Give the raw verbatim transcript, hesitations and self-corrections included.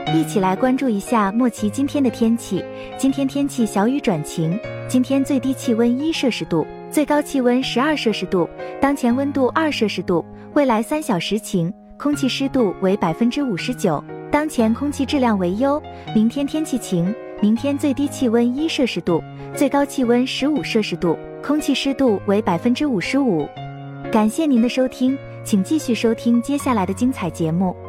一起来关注一下莫奇今天的天气。今天天气小雨转晴，今天最低气温一摄氏度，最高气温十二摄氏度，当前温度二摄氏度，未来三小时晴，空气湿度为百分之五十九，当前空气质量为优。明天天气晴，明天最低气温一摄氏度，最高气温十五摄氏度，空气湿度为百分之五十五。感谢您的收听，请继续收听接下来的精彩节目。